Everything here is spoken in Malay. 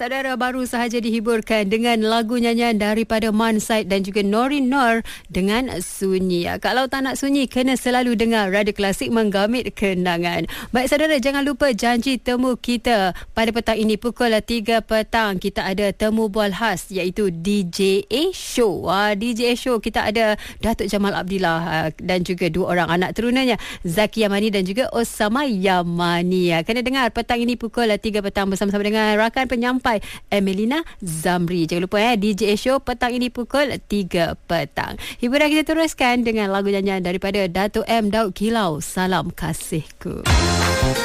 Saudara, baru sahaja dihiburkan dengan lagu nyanyian daripada Man Said dan juga Norin Noor dengan Sunyi. Kalau tak nak sunyi, kena selalu dengar Radio Klasik menggamit kenangan. Baik saudara, jangan lupa janji temu kita pada petang ini pukul 3 petang. Kita ada temu bual khas iaitu DJ A Show. DJ A Show kita ada Datuk Jamal Abdillah dan juga dua orang anak turunannya, Zaki Yamani dan juga Osama Yamani. Kena dengar petang ini pukul 3 petang bersama-sama dengan rakan penyampai Emelina Zamri. Jangan lupa DJ Show petang ini pukul 3 petang. Hiburan kita teruskan dengan lagu nyanyian daripada Datuk M. Daud Kilau, Salam Kasihku.